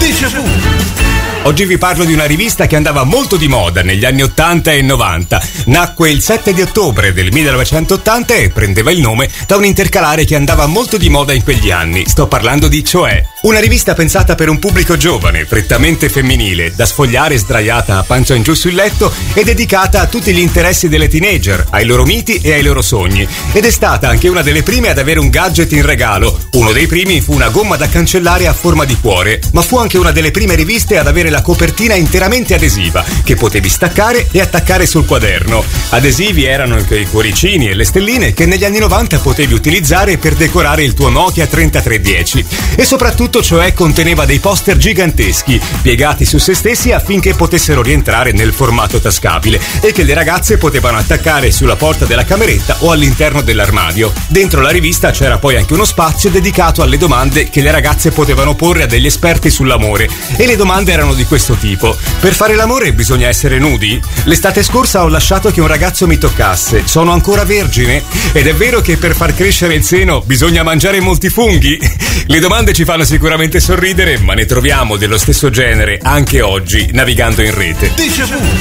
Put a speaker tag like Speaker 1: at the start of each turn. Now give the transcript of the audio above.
Speaker 1: Déjà Vu.
Speaker 2: Oggi vi parlo di una rivista che andava molto di moda negli anni 80 e 90. Nacque il 7 di ottobre del 1980 e prendeva il nome da un intercalare che andava molto di moda in quegli anni. Sto parlando di Cioè. Una rivista pensata per un pubblico giovane, prettamente femminile, da sfogliare sdraiata a pancia in giù sul letto e dedicata a tutti gli interessi delle teenager, ai loro miti e ai loro sogni. Ed è stata anche una delle prime ad avere un gadget in regalo. Uno dei primi fu una gomma da cancellare a forma di cuore, ma fu anche una delle prime riviste ad avere la copertina interamente adesiva, che potevi staccare e attaccare sul quaderno. Adesivi erano anche i cuoricini e le stelline che negli anni 90 potevi utilizzare per decorare il tuo Nokia 3310. E soprattutto Cioè conteneva dei poster giganteschi, piegati su se stessi affinché potessero rientrare nel formato tascabile e che le ragazze potevano attaccare sulla porta della cameretta o all'interno dell'armadio. Dentro la rivista c'era poi anche uno spazio dedicato alle domande che le ragazze potevano porre a degli esperti sull'amore, e le domande erano di questo tipo: per fare l'amore bisogna essere nudi? L'estate scorsa ho lasciato che un ragazzo mi toccasse, sono ancora vergine? Ed è vero che per far crescere il seno bisogna mangiare molti funghi? Le domande ci fanno sicuramente sorridere, ma ne troviamo dello stesso genere anche oggi navigando in rete.
Speaker 1: Déjà Vu.